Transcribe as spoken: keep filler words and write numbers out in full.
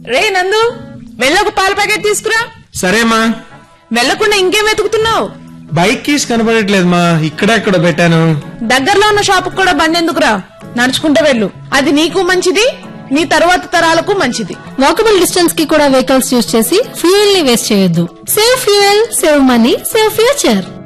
రే నందు, వెళ్ళకు పాల ప్యాకెట్ తీసుకురా. సరేమా. వెళ్లకుండా ఇంకేం వెతుకుతున్నావు? బైక్ కీస్ కనపడట్లేదు మా, ఇక్కడెక్కడ పెట్టాను. దగ్గరలో ఉన్న షాప్ కూడా బండి ఎందుకురా, నడుచుకుంటూ వెళ్ళు. అది నీకు మంచిది, నీ తరువాత తరాలకు మంచిది. వాకబుల్ డిస్టెన్స్ కి కూడా వెహికల్స్ యూజ్ చేసి ఫ్యూయల్ ని వేస్ట్ చేయొద్దు. Save fuel, save money, save future.